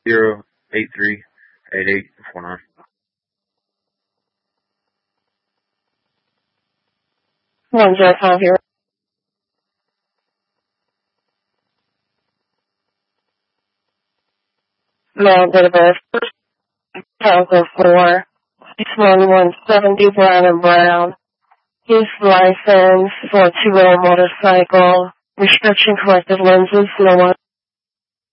630-838849. One zero five here. Male date of birth 2004. 61170 Brown and Brown. His license for two-wheel motorcycle. Restriction corrected lenses, no one.